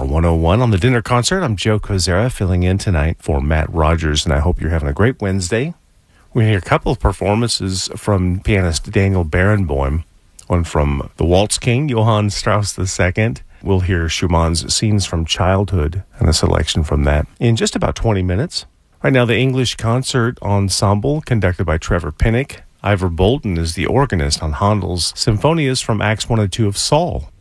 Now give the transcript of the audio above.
101 on the Dinner Concert. I'm Joe Kozera, filling in tonight for Matt Rogers, and I hope you're having a great Wednesday. We're going to hear a couple of performances from pianist Daniel Barenboim, one from The Waltz King, Johann Strauss II. We'll hear Schumann's Scenes from Childhood and a selection from that in just about 20 minutes. Right now, the English Concert Ensemble, conducted by Trevor Pinnock. Ivor Bolton is the organist on Handel's Symphonias from Acts 1 and 2 of Saul.